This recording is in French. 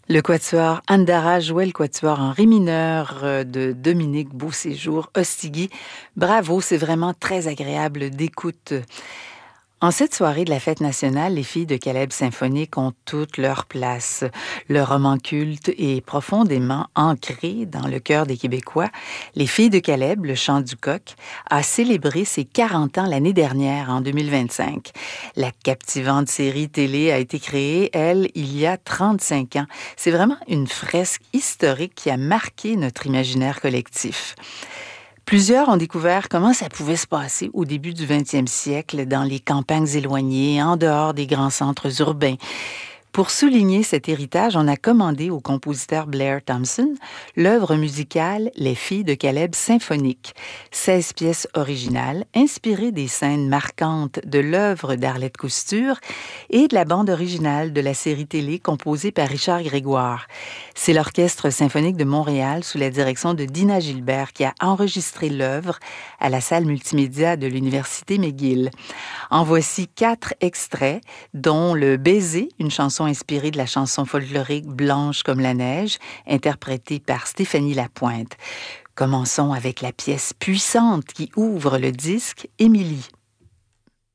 Le quatuor Andara jouait le quatuor en ré mineur de Dominique Beauséjour, Ostigui. Bravo, c'est vraiment très agréable d'écoute. En cette soirée de la fête nationale, les filles de Caleb symphonique ont toute leur place. Le roman culte est profondément ancré dans le cœur des Québécois. Les filles de Caleb, le chant du coq, a célébré ses 40 ans l'année dernière, en 2025. La captivante série télé a été créée, elle, il y a 35 ans. C'est vraiment une fresque historique qui a marqué notre imaginaire collectif. Plusieurs ont découvert comment ça pouvait se passer au début du 20e siècle dans les campagnes éloignées, en dehors des grands centres urbains. Pour souligner cet héritage, on a commandé au compositeur Blair Thompson l'œuvre musicale Les filles de Caleb symphonique, 16 pièces originales inspirées des scènes marquantes de l'œuvre d'Arlette Cousture et de la bande originale de la série télé composée par Richard Grégoire. C'est l'Orchestre symphonique de Montréal sous la direction de Dina Gilbert qui a enregistré l'œuvre à la salle multimédia de l'Université McGill. En voici 4 extraits, dont Le baiser, une chanson inspirée de la chanson folklorique Blanche comme la neige, interprétée par Stéphanie Lapointe. Commençons avec la pièce puissante qui ouvre le disque, Émilie.